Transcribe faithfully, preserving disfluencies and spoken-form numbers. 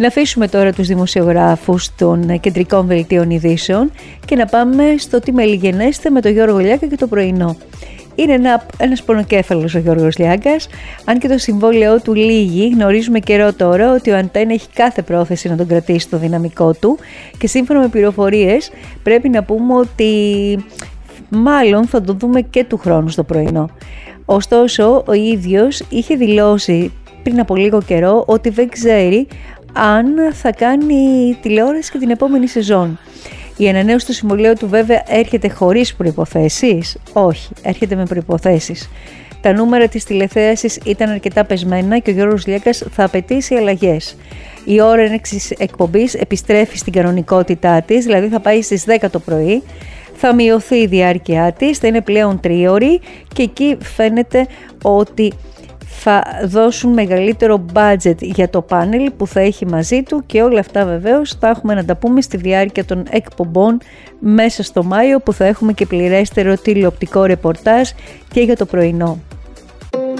Να αφήσουμε τώρα τους δημοσιογράφους των κεντρικών δελτίων ειδήσεων και να πάμε στο τι μελιγενέστε με τον Γιώργο Λιάγκα και το πρωινό. Είναι ένα, ένας πονοκέφαλος ο Γιώργος Λιάγκας, αν και το συμβόλαιό του λύγει. Γνωρίζουμε καιρό τώρα ότι ο Αντέν έχει κάθε πρόθεση να τον κρατήσει στο δυναμικό του και σύμφωνα με πληροφορίες πρέπει να πούμε ότι μάλλον θα τον δούμε και του χρόνου στο πρωινό. Ωστόσο, ο ίδιος είχε δηλώσει πριν από λίγο καιρό ότι δεν ξέρει αν θα κάνει τηλεόραση και την επόμενη σεζόν. Η ανανέωση του συμβολαίου του βέβαια έρχεται χωρίς προϋποθέσεις. Όχι, έρχεται με προϋποθέσεις. Τα νούμερα της τηλεθέασης ήταν αρκετά πεσμένα και ο Γιώργος Λιάγκας θα απαιτήσει αλλαγές. Η ώρα έναρξης εκπομπής επιστρέφει στην κανονικότητά της, δηλαδή θα πάει στις δέκα το πρωί. Θα μειωθεί η διάρκεια της, θα είναι πλέον τρίωρη και εκεί φαίνεται ότι θα δώσουν μεγαλύτερο budget για το πάνελ που θα έχει μαζί του και όλα αυτά βεβαίως θα έχουμε να τα πούμε στη διάρκεια των εκπομπών μέσα στο Μάιο που θα έχουμε και πληρέστερο τηλεοπτικό ρεπορτάζ και για το πρωινό.